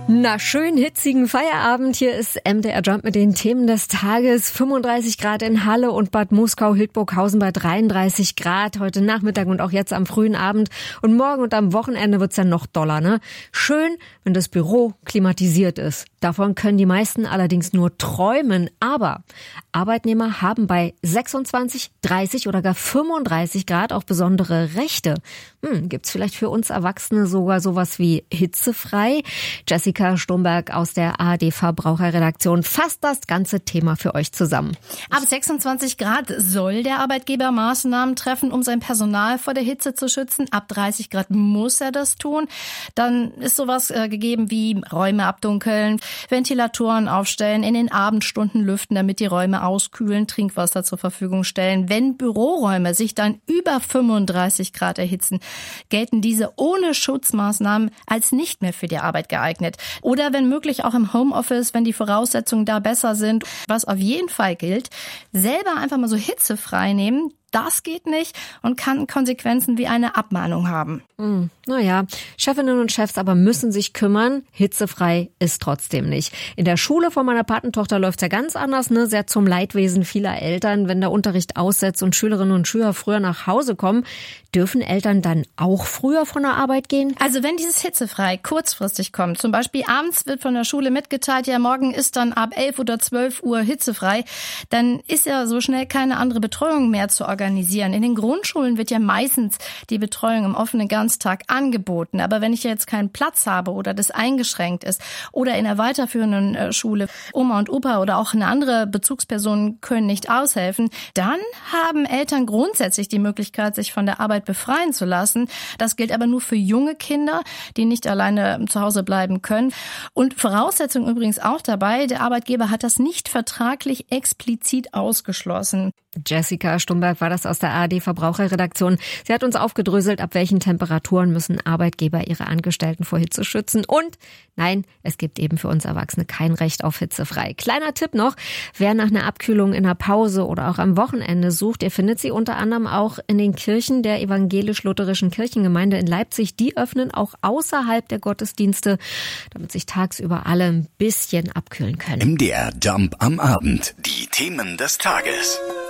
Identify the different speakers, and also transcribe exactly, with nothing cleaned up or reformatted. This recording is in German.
Speaker 1: Na, schön hitzigen Feierabend. Hier ist M D R Jump mit den Themen des Tages. fünfunddreißig Grad in Halle und Bad Muskau-Hildburghausen bei dreiunddreißig Grad. Heute Nachmittag und auch jetzt am frühen Abend. Und morgen und am Wochenende wird's ja noch doller, ne? Schön, wenn das Büro klimatisiert ist. Davon können die meisten allerdings nur träumen. Aber Arbeitnehmer haben bei sechsundzwanzig, dreißig oder gar fünfunddreißig Grad auch besondere Rechte. Hm, gibt's vielleicht für uns Erwachsene sogar sowas wie hitzefrei? Jessica Stomberg aus der A R D-Verbraucherredaktion fasst das ganze Thema für euch zusammen.
Speaker 2: Ab sechsundzwanzig Grad soll der Arbeitgeber Maßnahmen treffen, um sein Personal vor der Hitze zu schützen. Ab dreißig Grad muss er das tun. Dann ist sowas äh, gegeben wie Räume abdunkeln, Ventilatoren aufstellen, in den Abendstunden lüften, damit die Räume auskühlen, Trinkwasser zur Verfügung stellen. Wenn Büroräume sich dann über fünfunddreißig Grad erhitzen, gelten diese ohne Schutzmaßnahmen als nicht mehr für die Arbeit geeignet. Oder wenn möglich auch im Homeoffice, wenn die Voraussetzungen da besser sind. Was auf jeden Fall gilt, selber einfach mal so hitzefrei nehmen. Das geht nicht und kann Konsequenzen wie eine Abmahnung haben.
Speaker 1: Hm, naja, Chefinnen und Chefs aber müssen sich kümmern. Hitzefrei ist trotzdem nicht. In der Schule von meiner Patentochter läuft's ja ganz anders, ne? Sehr zum Leidwesen vieler Eltern. Wenn der Unterricht aussetzt und Schülerinnen und Schüler früher nach Hause kommen, dürfen Eltern dann auch früher von der Arbeit gehen?
Speaker 2: Also wenn dieses hitzefrei kurzfristig kommt, zum Beispiel abends wird von der Schule mitgeteilt, ja morgen ist dann ab elf oder zwölf Uhr hitzefrei, dann ist ja so schnell keine andere Betreuung mehr zu organisieren. organisieren. In den Grundschulen wird ja meistens die Betreuung im offenen Ganztag angeboten. Aber wenn ich jetzt keinen Platz habe oder das eingeschränkt ist oder in der weiterführenden Schule Oma und Opa oder auch eine andere Bezugsperson können nicht aushelfen, dann haben Eltern grundsätzlich die Möglichkeit, sich von der Arbeit befreien zu lassen. Das gilt aber nur für junge Kinder, die nicht alleine zu Hause bleiben können. Und Voraussetzung übrigens auch dabei, der Arbeitgeber hat das nicht vertraglich explizit ausgeschlossen.
Speaker 1: Jessica Stomberg war das aus der A R D-Verbraucherredaktion. Sie hat uns aufgedröselt, ab welchen Temperaturen müssen Arbeitgeber ihre Angestellten vor Hitze schützen. Und nein, es gibt eben für uns Erwachsene kein Recht auf hitzefrei. Kleiner Tipp noch, wer nach einer Abkühlung in der Pause oder auch am Wochenende sucht, ihr findet sie unter anderem auch in den Kirchen der evangelisch-lutherischen Kirchengemeinde in Leipzig. Die öffnen auch außerhalb der Gottesdienste, damit sich tagsüber alle ein bisschen abkühlen können.
Speaker 3: M D R Jump am Abend. Die Themen des Tages.